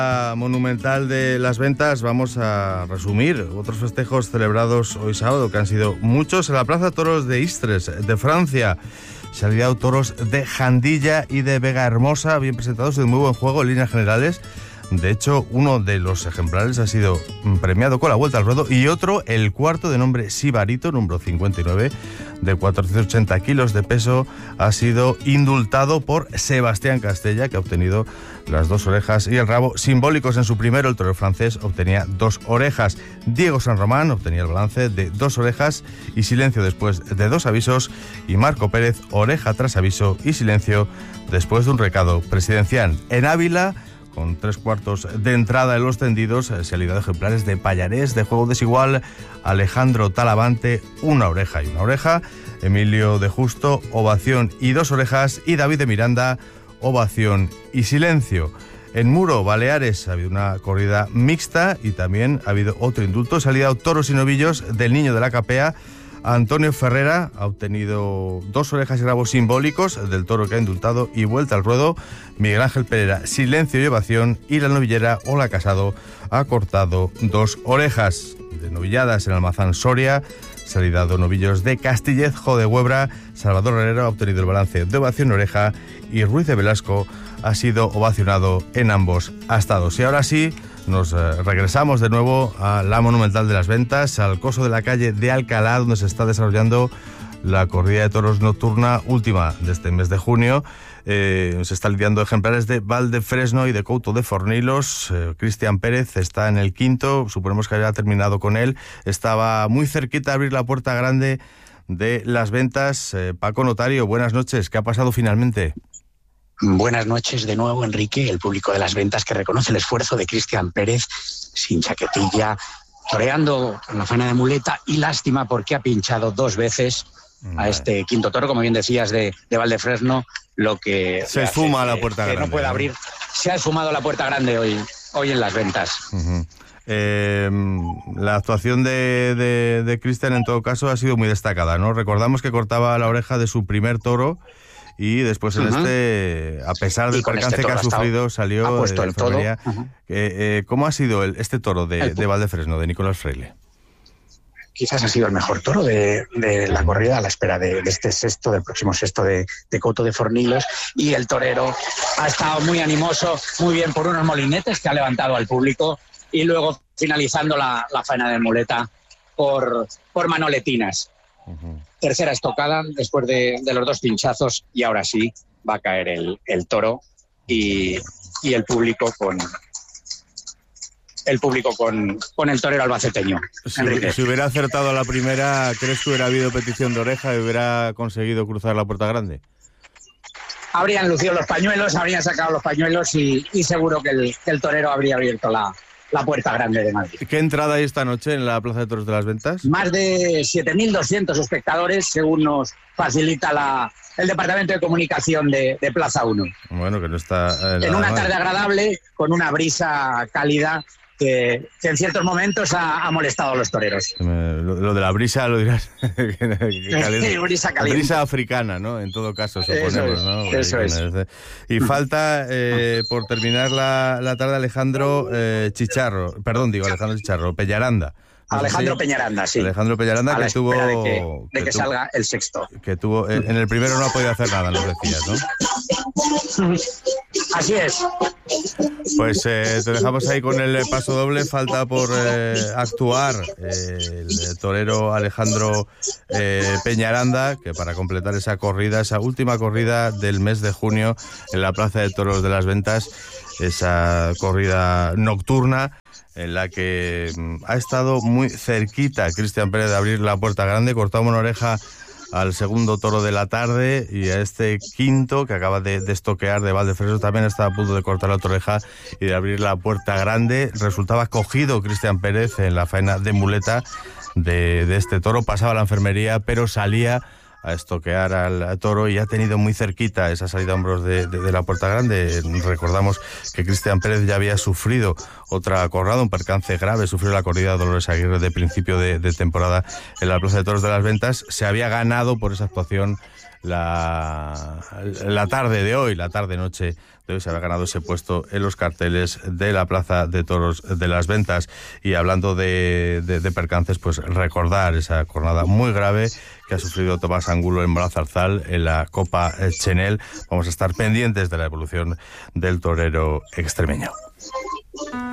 Monumental de las Ventas vamos a resumir otros festejos celebrados hoy sábado, que han sido muchos. En la Plaza de Toros de Istres, de Francia, se han lidiado toros de Jandilla y de Vega Hermosa, bien presentados y de muy buen juego en líneas generales. De hecho, uno de los ejemplares ha sido premiado con la vuelta al ruedo y otro, el cuarto, de nombre Sibarito, número 59, de 480 kilos de peso, ha sido indultado por Sebastián Castella, que ha obtenido las 2 orejas y el rabo simbólicos. En su primero, el torero francés obtenía 2 orejas. Diego San Román obtenía el balance de 2 orejas y silencio después de 2 avisos. Y Marco Pérez, oreja tras aviso y silencio después de un recado presidencial. En Ávila, con 3/4 de entrada en los tendidos, se han lidiado ejemplares de Pallarés, de juego desigual. Alejandro Talavante, 1 oreja y 1 oreja. Emilio de Justo, ovación y 2 orejas. Y David de Miranda, ovación y silencio. En Muro, Baleares, ha habido una corrida mixta y también ha habido otro indulto. Se han lidiado toros y novillos del Niño de la Capea. Antonio Ferrera ha obtenido 2 orejas y rabos simbólicos del toro que ha indultado y vuelta al ruedo. Miguel Ángel Pereira, silencio y ovación. Y la novillera Ola Casado ha cortado 2 orejas. De novilladas en Almazán Soria se han lidiado novillos de Castillez, Jo de Huebra. Salvador Herrera ha obtenido el balance de ovación y oreja y Ruiz de Velasco ha sido ovacionado en ambos astados. Y ahora sí, nos regresamos de nuevo a la Monumental de las Ventas, al coso de la calle de Alcalá, donde se está desarrollando la corrida de toros nocturna última de este mes de junio. Se están lidiando ejemplares de Valdefresno y de Couto de Fornilos. Cristian Pérez está en el quinto, suponemos que haya terminado con él. Estaba muy cerquita de abrir la puerta grande de las Ventas. Paco Notario, buenas noches. ¿Qué ha pasado finalmente? Buenas noches de nuevo, Enrique, el público de las Ventas, que reconoce el esfuerzo de Cristian Pérez, sin chaquetilla, toreando con la faena de muleta, y lástima porque ha pinchado 2 veces a este quinto toro, como bien decías, de Valdefresno, lo que se esfuma la puerta grande. No puede abrir. Se ha esfumado la puerta grande hoy en las Ventas. Uh-huh. La actuación de Cristian, en todo caso, ha sido muy destacada, ¿no? Recordamos que cortaba la oreja de su primer toro y después en a pesar del percance que ha sufrido, salió ha puesto de el toro. ¿Cómo ha sido este toro de Valdefresno, de Nicolás Freile? Quizás ha sido el mejor toro de la corrida, a la espera de este sexto, del próximo sexto de Couto de Fornilos, y el torero ha estado muy animoso, muy bien por unos molinetes que ha levantado al público, y luego finalizando la faena de muleta por manoletinas. Uh-huh. Tercera estocada después de los 2 pinchazos, y ahora sí va a caer el toro y el público con el torero albaceteño. Si hubiera acertado la primera, ¿crees que hubiera habido petición de oreja y hubiera conseguido cruzar la puerta grande? Habrían lucido los pañuelos, habrían sacado los pañuelos y seguro que el torero habría abierto la puerta grande de Madrid. ¿Qué entrada hay esta noche en la Plaza de Toros de las Ventas? Más de 7.200 espectadores, según nos facilita el Departamento de Comunicación de Plaza 1. Bueno, que no está... en una tarde agradable, con una brisa cálida que en ciertos momentos ha molestado a los toreros. Lo de la brisa lo dirás. Brisa caliente. Brisa africana, ¿no? En todo caso, suponemos, ¿no? Eso es. Y falta, por terminar la tarde, Alejandro Chicharro, Peñaranda. Alejandro Peñaranda, sí. Alejandro Peñaranda, que tuvo... de que salga el sexto. Que tuvo... En el primero no ha podido hacer nada, nos decías, ¿no? Así es. Pues te dejamos ahí con el paso doble. Falta por actuar el torero Alejandro Peñaranda, que para completar esa última corrida del mes de junio en la Plaza de Toros de las Ventas, esa corrida nocturna en la que ha estado muy cerquita Cristian Pérez de abrir la puerta grande. Cortaba una oreja al segundo toro de la tarde, y a este quinto que acaba de estoquear de Valdefresno también estaba a punto de cortar la otra oreja y de abrir la puerta grande. Resultaba cogido Cristian Pérez en la faena de muleta de este toro. Pasaba a la enfermería, pero salía a estoquear al toro y ha tenido muy cerquita esa salida a hombros de la puerta grande. Recordamos que Cristian Pérez ya había sufrido otra corrada, un percance grave, sufrió la corrida de Dolores Aguirre de principio de temporada en la Plaza de Toros de las Ventas. Se había ganado por esa actuación la tarde de hoy, la tarde-noche de hoy, se había ganado ese puesto en los carteles de la Plaza de Toros de Las Ventas. Y hablando de percances, pues recordar esa jornada muy grave que ha sufrido Tomás Angulo en Brazarzal en la Copa Chenel. Vamos a estar pendientes de la evolución del torero extremeño.